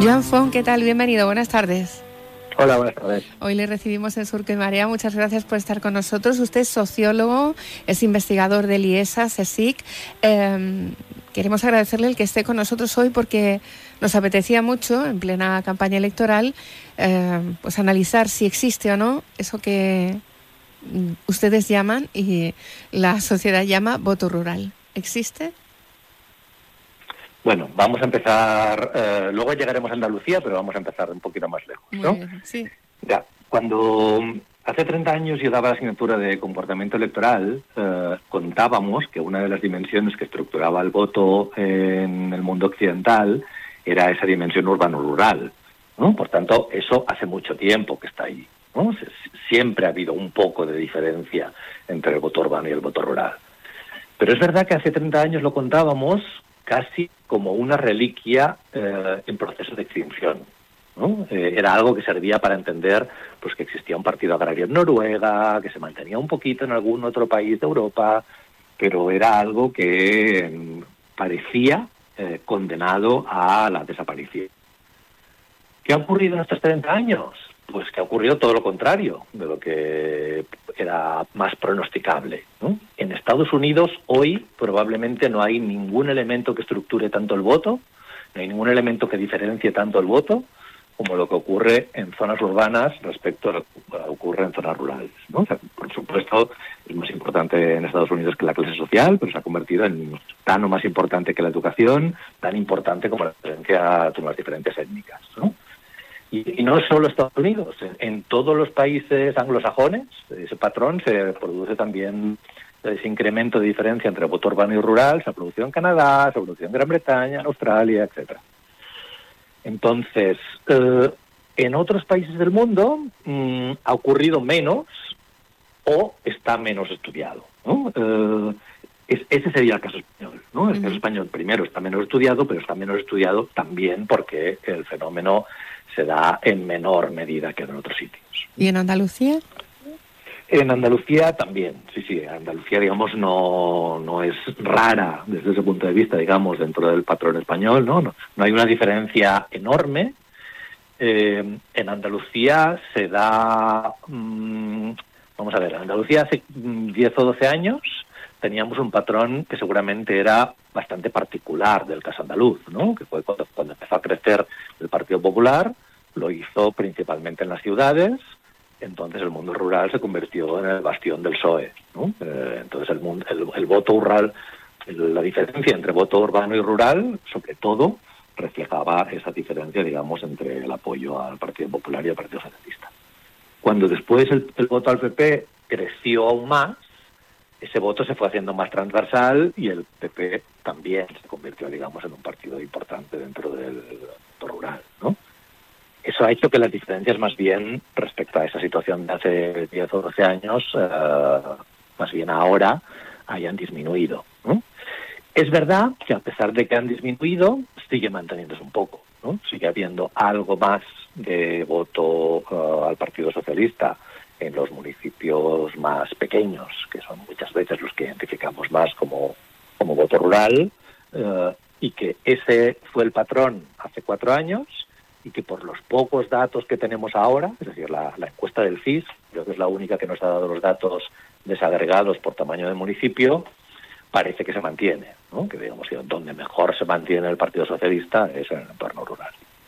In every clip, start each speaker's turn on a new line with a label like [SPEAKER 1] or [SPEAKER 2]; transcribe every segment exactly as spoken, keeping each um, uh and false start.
[SPEAKER 1] Joan Font, ¿qué tal? Bienvenido, buenas tardes.
[SPEAKER 2] Hola, buenas tardes.
[SPEAKER 1] Hoy le recibimos en Surco y Marea. Muchas gracias por estar con nosotros. Usted es sociólogo, es investigador del I E S A, CSIC. Eh, queremos agradecerle el que esté con nosotros hoy porque nos apetecía mucho, en plena campaña electoral, eh, pues analizar si existe o no eso que ustedes llaman y la sociedad llama voto rural. ¿Existe?
[SPEAKER 2] Bueno, vamos a empezar, eh, luego llegaremos a Andalucía, pero vamos a empezar un poquito más lejos, ¿no?
[SPEAKER 1] Muy bien, sí.
[SPEAKER 2] Ya, cuando hace treinta años yo daba la asignatura de comportamiento electoral, eh, contábamos que una de las dimensiones que estructuraba el voto en el mundo occidental era esa dimensión urbano-rural, ¿no? Por tanto, eso hace mucho tiempo que está ahí, ¿no? Siempre ha habido un poco de diferencia entre el voto urbano y el voto rural. Pero es verdad que hace treinta años lo contábamos casi como una reliquia eh, en proceso de extinción, ¿no? Eh, era algo que servía para entender pues que existía un partido agrario en Noruega, que se mantenía un poquito en algún otro país de Europa, pero era algo que eh, parecía eh, condenado a la desaparición. ¿Qué ha ocurrido en estos treinta años? Pues que ha ocurrido todo lo contrario de lo que era más pronosticable, ¿no? En Estados Unidos hoy probablemente no hay ningún elemento que estructure tanto el voto, no hay ningún elemento que diferencie tanto el voto como lo que ocurre en zonas urbanas respecto a lo que ocurre en zonas rurales, ¿no? O sea, por supuesto, es más importante en Estados Unidos que la clase social, pero se ha convertido en tan o más importante que la educación, tan importante como la diferencia entre las diferentes étnicas, ¿no? Y, y no solo Estados Unidos, en, en todos los países anglosajones ese patrón se produce también, ese incremento de diferencia entre voto urbano y rural se ha producido en Canadá, se ha producido en Gran Bretaña, en Australia, etcétera. Entonces, eh, en otros países del mundo mmm, ha ocurrido menos o está menos estudiado, ¿no? Eh, es, ese sería el caso español, ¿no? El caso español primero está menos estudiado, pero está menos estudiado también porque el fenómeno se da en menor medida que en otros sitios.
[SPEAKER 1] ¿Y en Andalucía?
[SPEAKER 2] En Andalucía también, sí, sí. Andalucía, digamos, no, no es rara desde ese punto de vista, digamos, dentro del patrón español, ¿no? No, no hay una diferencia enorme. Eh, en Andalucía se da... Mmm, vamos a ver, en Andalucía hace diez o doce años teníamos un patrón que seguramente era bastante particular del caso andaluz, ¿no? Que fue cuando, cuando empezó a crecer el Partido Popular, lo hizo principalmente en las ciudades, entonces el mundo rural se convirtió en el bastión del P S O E, ¿no? Eh, entonces el, mundo, el, el voto rural, el, la diferencia entre voto urbano y rural, sobre todo, reflejaba esa diferencia, digamos, entre el apoyo al Partido Popular y al Partido Socialista. Cuando después el, el voto al P P creció aún más, ese voto se fue haciendo más transversal y el P P también se convirtió, digamos, en un partido importante dentro del voto rural, ¿no? Eso ha hecho que las diferencias, más bien, respecto a esa situación de hace diez o doce años, eh, más bien ahora, hayan disminuido, ¿no? Es verdad que a pesar de que han disminuido, sigue manteniéndose un poco, ¿no? Sigue habiendo algo más de voto uh, al Partido Socialista en los municipios más pequeños, que son muchas veces los que identificamos más como, como voto rural, uh, y que ese fue el patrón hace cuatro años, y que por los pocos datos que tenemos ahora, es decir, la, la encuesta del C I S, creo que es la única que nos ha dado los datos desagregados por tamaño de municipio, parece que se mantiene, ¿no? Que digamos que donde mejor se mantiene el Partido Socialista es en el entorno rural.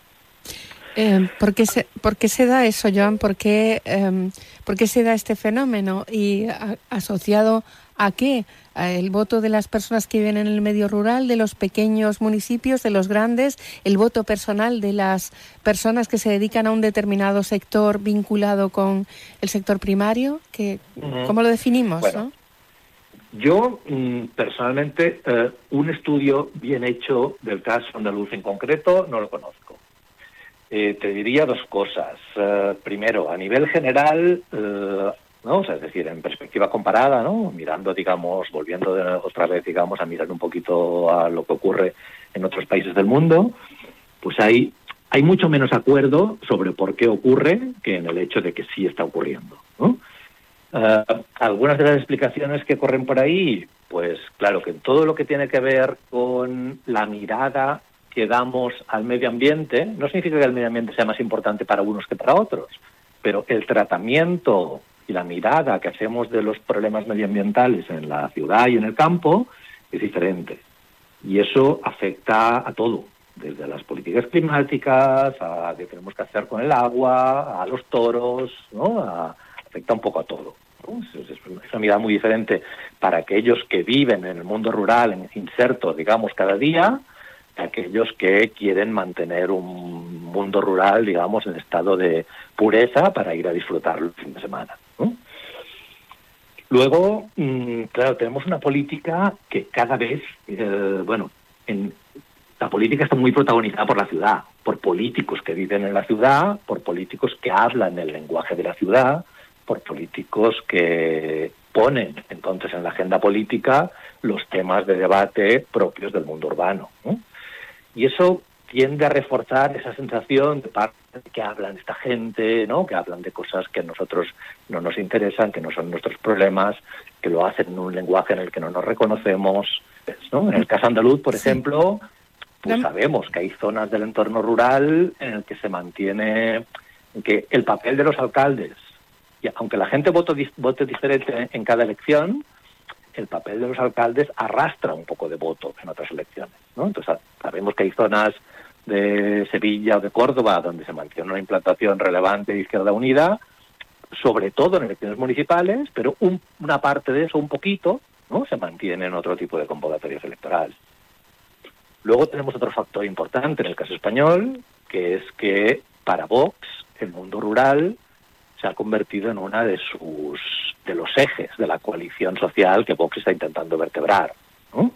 [SPEAKER 1] Eh, ¿por qué se, ¿Por qué se da eso, Joan? ¿Por qué, eh, ¿por qué se da este fenómeno? ¿Y a, asociado a qué? ¿A el voto de las personas que viven en el medio rural, de los pequeños municipios, de los grandes? ¿El voto personal de las personas que se dedican a un determinado sector vinculado con el sector primario? ¿Qué, uh-huh. ¿Cómo lo definimos?
[SPEAKER 2] Bueno,
[SPEAKER 1] ¿no?
[SPEAKER 2] Yo, personalmente, eh, un estudio bien hecho del caso andaluz en concreto no lo conozco. Eh, te diría dos cosas. Uh, primero, a nivel general, uh, ¿no? O sea, es decir, en perspectiva comparada, ¿no? Mirando, digamos, volviendo de, otra vez, digamos, a mirar un poquito a lo que ocurre en otros países del mundo, pues hay, hay mucho menos acuerdo sobre por qué ocurre que en el hecho de que sí está ocurriendo, ¿no? Uh, algunas de las explicaciones que corren por ahí, pues claro, que en todo lo que tiene que ver con la mirada que damos al medio ambiente no significa que el medio ambiente sea más importante para unos que para otros, pero el tratamiento y la mirada que hacemos de los problemas medioambientales en la ciudad y en el campo es diferente. Y eso afecta a todo, desde las políticas climáticas, a qué tenemos que hacer con el agua, a los toros, ¿no? A, afecta un poco a todo, ¿no? Es, es una mirada muy diferente para aquellos que viven en el mundo rural, insertos, digamos, cada día, a aquellos que quieren mantener un mundo rural, digamos, en estado de pureza para ir a disfrutarlo el fin de semana, ¿no? Luego, mmm, claro, tenemos una política que cada vez, eh, bueno, en, la política está muy protagonizada por la ciudad, por políticos que viven en la ciudad, por políticos que hablan el lenguaje de la ciudad, por políticos que ponen entonces en la agenda política los temas de debate propios del mundo urbano, ¿no? Y eso tiende a reforzar esa sensación de parte de que hablan esta gente, ¿no? Que hablan de cosas que a nosotros no nos interesan, que no son nuestros problemas, que lo hacen en un lenguaje en el que no nos reconocemos, ¿no? En el caso andaluz, por sí. ejemplo, pues sabemos que hay zonas del entorno rural en el que se mantiene que el papel de los alcaldes, y aunque la gente vote, vote diferente en cada elección, el papel de los alcaldes arrastra un poco de voto en otras elecciones, ¿no? Entonces sabemos que hay zonas de Sevilla o de Córdoba donde se mantiene una implantación relevante de Izquierda Unida, sobre todo en elecciones municipales, pero un, una parte de eso, un poquito, ¿no? Se mantiene en otro tipo de convocatorias electorales. Luego tenemos otro factor importante en el caso español, que es que para Vox el mundo rural se ha convertido en una de sus de los ejes de la coalición social que Vox está intentando vertebrar, ¿no?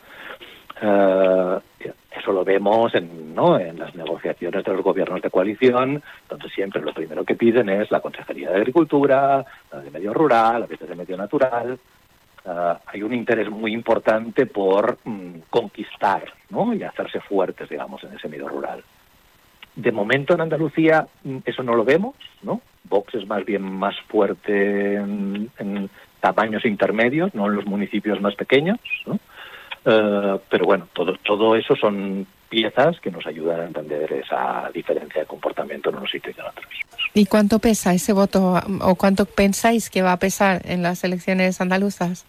[SPEAKER 2] Uh, eso lo vemos en, ¿no? en las negociaciones de los gobiernos de coalición, donde siempre lo primero que piden es la Consejería de Agricultura, la de Medio Rural, la de Medio Natural. Uh, hay un interés muy importante por mm, conquistar, ¿no? Y hacerse fuertes, digamos, en ese medio rural. De momento en Andalucía eso no lo vemos, ¿no? Vox es más bien más fuerte en, en tamaños intermedios, no en los municipios más pequeños, ¿no? Uh, pero bueno, todo, todo eso son piezas que nos ayudan a entender esa diferencia de comportamiento en unos sitios y en otros.
[SPEAKER 1] ¿Y cuánto pesa ese voto, o cuánto pensáis que va a pesar en las elecciones andaluzas?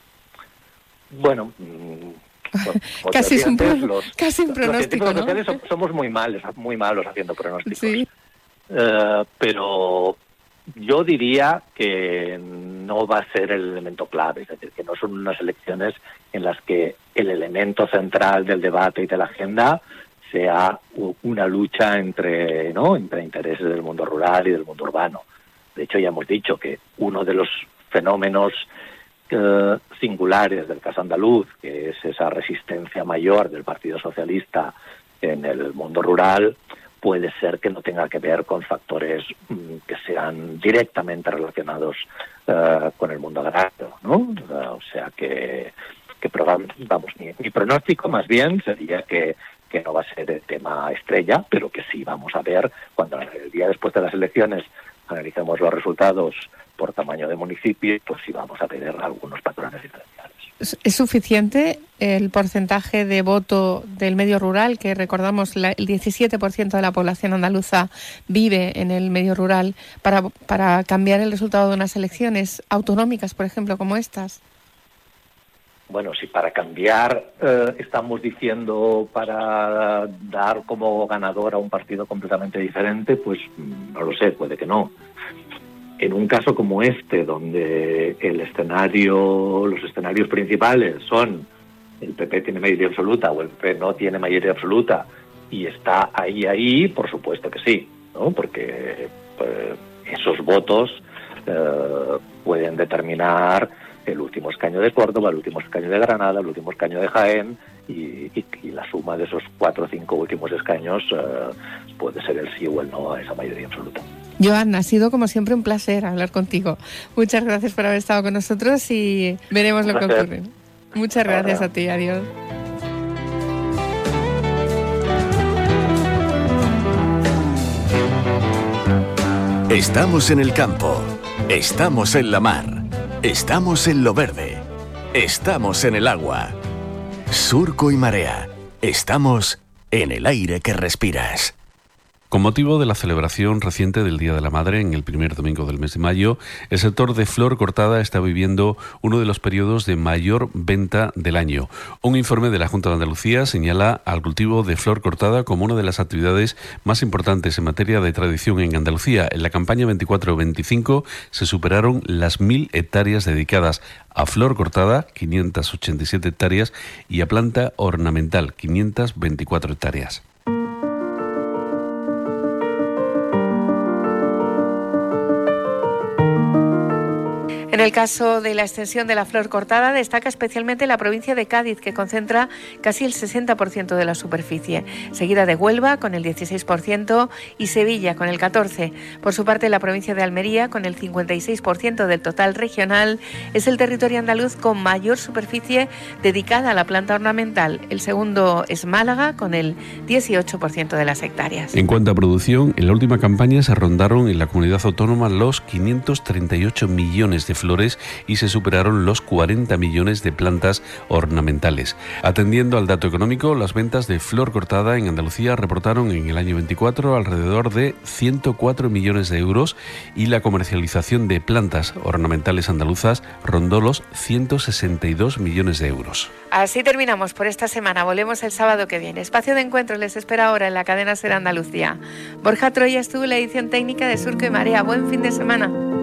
[SPEAKER 2] Bueno... Mmm, Bueno,
[SPEAKER 1] casi, es un pro,
[SPEAKER 2] los,
[SPEAKER 1] casi un pronóstico,
[SPEAKER 2] los
[SPEAKER 1] ¿no?
[SPEAKER 2] sociales somos muy malos, muy malos haciendo pronósticos.
[SPEAKER 1] Sí.
[SPEAKER 2] Uh, pero yo diría que no va a ser el elemento clave, es decir, que no son unas elecciones en las que el elemento central del debate y de la agenda sea una lucha entre, ¿no? entre intereses del mundo rural y del mundo urbano. De hecho, ya hemos dicho que uno de los fenómenos Uh, singulares del caso andaluz, que es esa resistencia mayor del Partido Socialista en el mundo rural, puede ser que no tenga que ver con factores um, que sean directamente relacionados uh, con el mundo agrario, ¿no? Uh, o sea que, que vamos, mi, mi pronóstico más bien sería que, que no va a ser el tema estrella, pero que sí vamos a ver cuando el día después de las elecciones analicemos los resultados por tamaño de municipio, pues sí vamos a ver algunos patrones diferenciales.
[SPEAKER 1] ¿Es suficiente el porcentaje de voto del medio rural, que recordamos la, el diecisiete por ciento de la población andaluza vive en el medio rural, para, para cambiar el resultado de unas elecciones autonómicas, por ejemplo, como estas?
[SPEAKER 2] Bueno, si para cambiar eh, estamos diciendo para dar como ganador a un partido completamente diferente, pues no lo sé, puede que no. En un caso como este, donde el escenario, los escenarios principales son el P P tiene mayoría absoluta o el P P no tiene mayoría absoluta y está ahí, ahí, por supuesto que sí, ¿no? Porque pues, esos votos eh, pueden determinar el último escaño de Córdoba, el último escaño de Granada, el último escaño de Jaén y, y, y la suma de esos cuatro o cinco últimos escaños eh, puede ser el sí o el no a esa mayoría absoluta.
[SPEAKER 1] Joan, ha sido como siempre un placer hablar contigo. Muchas gracias por haber estado con nosotros y veremos lo que ocurre. Muchas gracias a ti, adiós.
[SPEAKER 3] Estamos en el campo, estamos en la mar, estamos en lo verde, estamos en el agua. Surco y Marea, estamos en el aire que respiras.
[SPEAKER 4] Con motivo de la celebración reciente del Día de la Madre en el primer domingo del mes de mayo, el sector de flor cortada está viviendo uno de los periodos de mayor venta del año. Un informe de la Junta de Andalucía señala al cultivo de flor cortada como una de las actividades más importantes en materia de tradición en Andalucía. En la campaña veinticuatro veinticinco se superaron las mil hectáreas dedicadas a flor cortada, quinientas ochenta y siete hectáreas, y a planta ornamental, quinientas veinticuatro hectáreas.
[SPEAKER 1] En el caso de la extensión de la flor cortada, destaca especialmente la provincia de Cádiz, que concentra casi el sesenta por ciento de la superficie, seguida de Huelva con el dieciséis por ciento y Sevilla con el catorce por ciento. Por su parte, la provincia de Almería, con el cincuenta y seis por ciento del total regional, es el territorio andaluz con mayor superficie dedicada a la planta ornamental. El segundo es Málaga, con el dieciocho por ciento de las hectáreas.
[SPEAKER 4] En cuanto a producción, en la última campaña se rondaron en la comunidad autónoma los quinientos treinta y ocho millones de flores y se superaron los cuarenta millones de plantas ornamentales. Atendiendo al dato económico, las ventas de flor cortada en Andalucía reportaron en el año veinticuatro alrededor de ciento cuatro millones de euros y la comercialización de plantas ornamentales andaluzas rondó los ciento sesenta y dos millones de euros.
[SPEAKER 1] Así terminamos por esta semana. Volvemos el sábado que viene. Espacio de encuentro les espera ahora en la cadena SER Andalucía. Borja Troya estuvo en la edición técnica de Surco y Marea. Buen fin de semana.